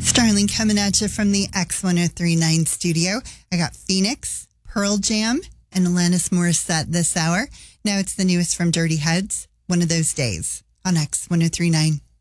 Starling coming at you from the X1039 studio. I got Phoenix, Pearl Jam, and Alanis Morissette this hour. Now it's the newest from Dirty Heads, One of Those Days on X1039.